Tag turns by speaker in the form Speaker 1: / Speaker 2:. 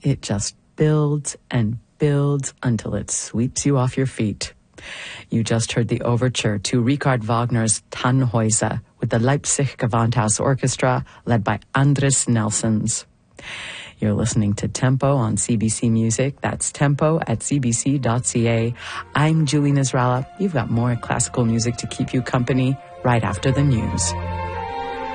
Speaker 1: it just builds and builds until it sweeps you off your feet. You just heard the overture to Richard Wagner's Tannhäuser with the Leipzig Gewandhaus Orchestra led by Andris Nelsons. You're listening to Tempo on CBC Music. That's tempo at cbc.ca. I'm Julie Nasrallah. You've got more classical music to keep you company right after the news.